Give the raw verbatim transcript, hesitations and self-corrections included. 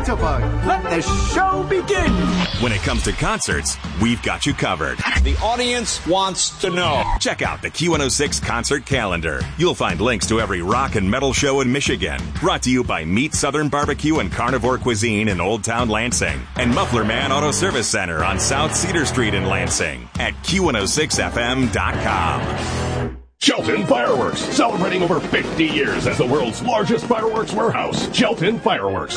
Jitterbug. Let the show begin. When it comes to concerts, we've got you covered. The audience wants to know. Check out the Q one oh six concert calendar. You'll find links to every rock and metal show in Michigan. Brought to you by Meat Southern Barbecue and Carnivore Cuisine in Old Town Lansing. And Muffler Man Auto Service Center on South Cedar Street in Lansing at Q one oh six F M dot com. Shelton Fireworks, celebrating over fifty years as the world's largest fireworks warehouse. Shelton Fireworks.